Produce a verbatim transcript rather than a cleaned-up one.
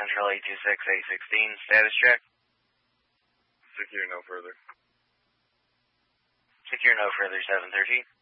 Central eight two six, eight sixteen, status check. Secure no further. Secure no further, seven thirteen.